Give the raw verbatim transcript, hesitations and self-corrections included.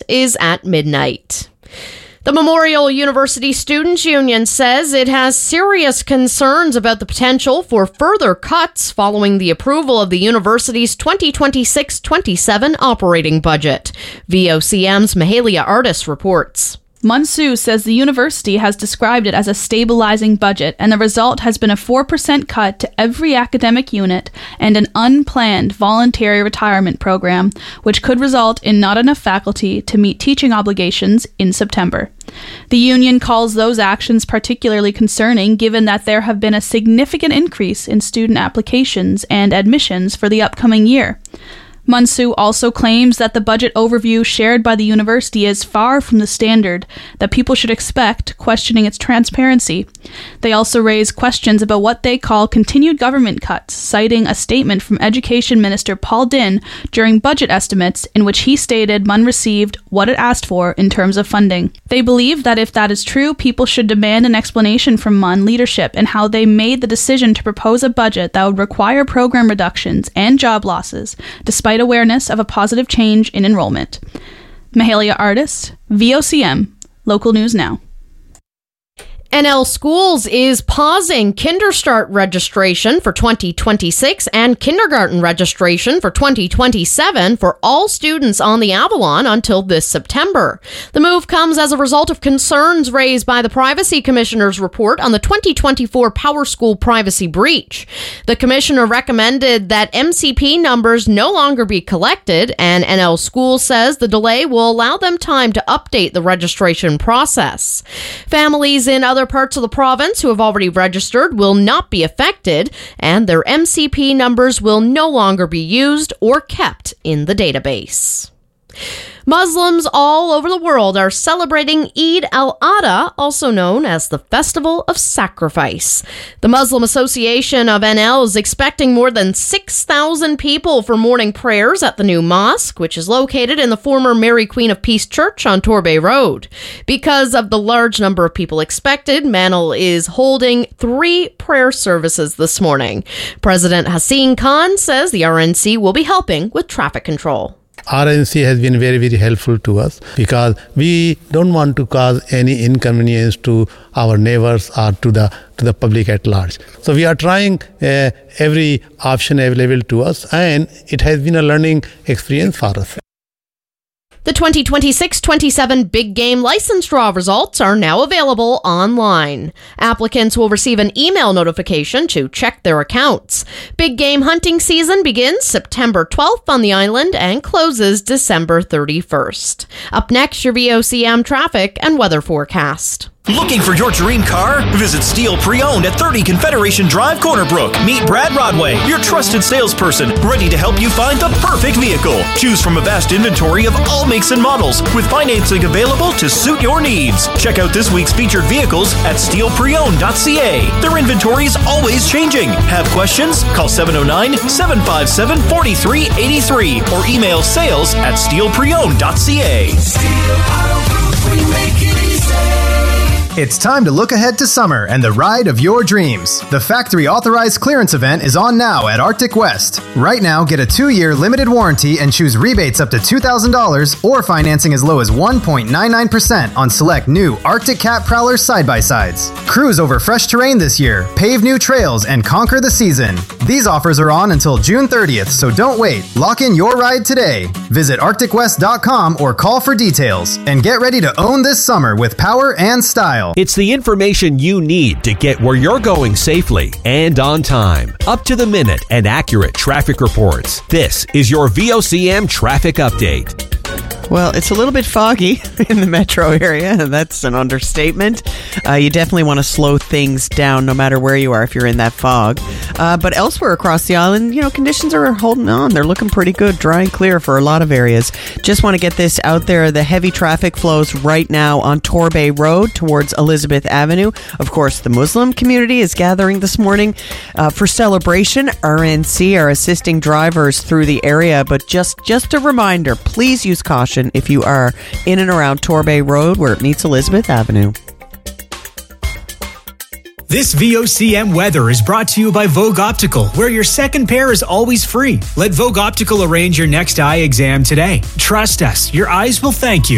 is at midnight. The Memorial University Students' Union says it has serious concerns about the potential for further cuts following the approval of the university's twenty twenty-six twenty-seven operating budget. V O C M's Mahalia Artis reports. Munsu says the university has described it as a stabilizing budget, and the result has been a four percent cut to every academic unit and an unplanned voluntary retirement program, which could result in not enough faculty to meet teaching obligations in September. The union calls those actions particularly concerning, given that there have been a significant increase in student applications and admissions for the upcoming year. Munsu also claims that the budget overview shared by the university is far from the standard that people should expect, questioning its transparency. They also raise questions about what they call continued government cuts, citing a statement from Education Minister Paul Dinh during budget estimates in which he stated M U N received what it asked for in terms of funding. They believe that if that is true, people should demand an explanation from M U N leadership and how they made the decision to propose a budget that would require program reductions and job losses, despite awareness of a positive change in enrollment. Mahalia Artis, V O C M, Local News Now. N L Schools is pausing Kinderstart registration for twenty twenty-six and kindergarten registration for twenty twenty-seven for all students on the Avalon until this September. The move comes as a result of concerns raised by the Privacy Commissioner's report on the twenty twenty-four PowerSchool privacy breach. The Commissioner recommended that M C P numbers no longer be collected, and N L Schools says the delay will allow them time to update the registration process. Families in other parts of the province who have already registered will not be affected, and their M C P numbers will no longer be used or kept in the database. Muslims all over the world are celebrating Eid al-Adha, also known as the Festival of Sacrifice. The Muslim Association of N L is expecting more than six thousand people for morning prayers at the new mosque, which is located in the former Mary Queen of Peace Church on Torbay Road. Because of the large number of people expected, Manil is holding three prayer services this morning. President Haseen Khan says the R N C will be helping with traffic control. R N C has been very, very helpful to us because we don't want to cause any inconvenience to our neighbors or to the to the public at large. So we are trying uh, every option available to us, and it has been a learning experience for us. The twenty twenty-six twenty-seven Big Game License Draw results are now available online. Applicants will receive an email notification to check their accounts. Big game hunting season begins September twelfth on the island and closes December thirty-first. Up next, your V O C M traffic and weather forecast. Looking for your dream car? Visit Steel Pre-Owned at thirty Confederation Drive, Corner Brook. Meet Brad Rodway, your trusted salesperson, ready to help you find the perfect vehicle. Choose from a vast inventory of all makes and models, with financing available to suit your needs. Check out this week's featured vehicles at steel pre owned dot c a. Their inventory is always changing. Have questions? Call seven oh nine, seven five seven, four three eight three or email sales at steel pre owned dot c a. Steel Auto Group, we make it easy. It's time to look ahead to summer and the ride of your dreams. The factory authorized clearance event is on now at Arctic West. Right now, get a two-year limited warranty and choose rebates up to two thousand dollars or financing as low as one point nine nine percent on select new Arctic Cat Prowler side-by-sides. Cruise over fresh terrain this year, pave new trails, and conquer the season. These offers are on until June thirtieth, so don't wait. Lock in your ride today. Visit arctic west dot com or call for details. And get ready to own this summer with power and style. It's the information you need to get where you're going safely and on time. Up to the minute and accurate traffic reports. This is your V O C M Traffic Update. Well, it's a little bit foggy in the metro area. That's an understatement. Uh, you definitely want to slow things down no matter where you are if you're in that fog. Uh, but elsewhere across the island, you know, conditions are holding on. They're looking pretty good, dry and clear for a lot of areas. Just want to get this out there. The heavy traffic flows right now on Torbay Road towards Elizabeth Avenue. Of course, the Muslim community is gathering this morning uh, for celebration. R N C are assisting drivers through the area, but just, just a reminder, please use caution if you are in and around Torbay Road where it meets Elizabeth Avenue. This V O C M weather is brought to you by Vogue Optical, where your second pair is always free. Let Vogue Optical arrange your next eye exam today. Trust us, your eyes will thank you.